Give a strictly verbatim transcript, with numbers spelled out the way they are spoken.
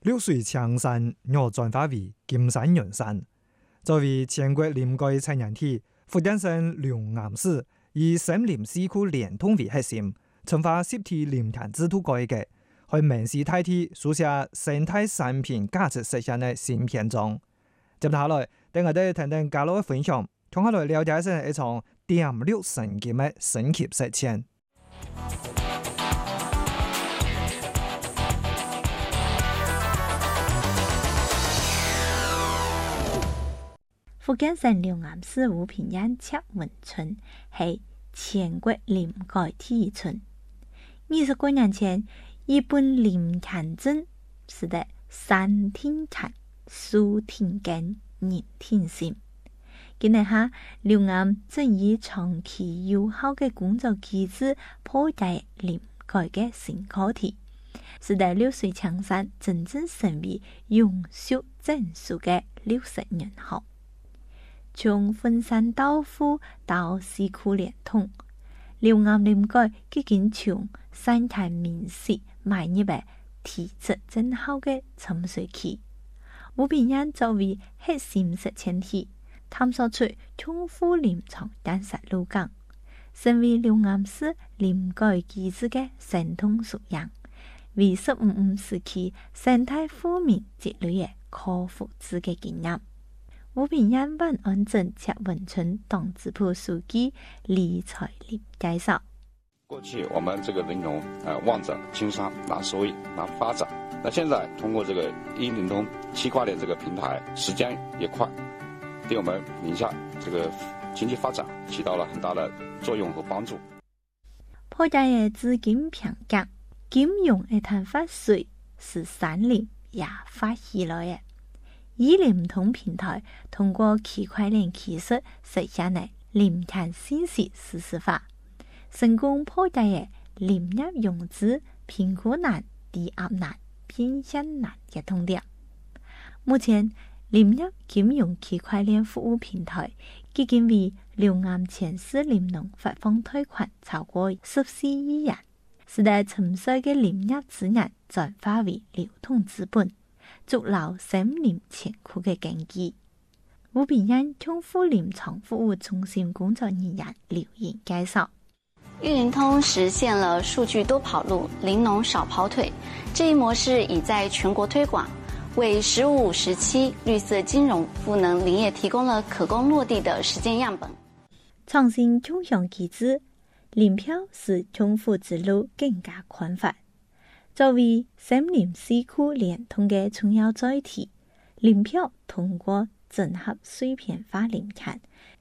六水青山又转化为金山银山。作为全国林改产业体，福建省龙岩市以森林市区联通为核心，深化实体林田制度改革，在明示大体书写生态产品价值实现的新篇章。接下來，等我哋聽聽嘉樂嘅分享，同我哋了解一下一場點六神劍嘅神奇實踐。 福建省龍岩市武平縣赤雲村係全國林改第一村。二十多年前，日本林田證使得山挺田、樹挺根、人挺心。今日下，龍岩正以長期有效嘅工作機制破解林改嘅新課題，使得六水青山真正成為永續整數嘅綠色人口。從分散到富到市區聯通，龍岩林改已經從生態民視邁入嘅提質真好嘅沉水期。武平縣作為核心實踐體，探索出豐富林場建設路徑，成為龍岩市林改機制嘅生動縮影，為十五五時期生態富民積累嘅可複製嘅經驗。武平縣萬安鎮赤雲村黨支部書記李才立介紹： 過去我們這個林農呃望着經商拿收益拿發展，那現在通過這個一林通區塊鏈這個平台，時間也快，對我們寧夏這個經濟發展起到了很大的作用和幫助。 破解嘅資金瓶頸，金融一灘發水是山林也發起來嘅。一林通平台通過區塊鏈技術實現了林田信息實時化，成功破解嘅林業融資評估難、抵押難、變現難嘅痛點。目前，林業金融區塊鏈服務平台已經為龍岩全市林農發放貸款超過十四億元，使得沉睡嘅林業資源轉化為流通資本，築牢森林前庫嘅根基。武平縣豐富林場服務中心工作人員劉瑩介紹： 一林通實現了數據多跑路、林農少跑腿，這一模式已在全國推廣，為“十五五”時期綠色金融賦能林業提供了可供落地的實踐樣本。 創新共享機制，林票使豐富之路更加寬泛。作為森林市區聯通嘅重要載體，林票通過整合碎片化林田，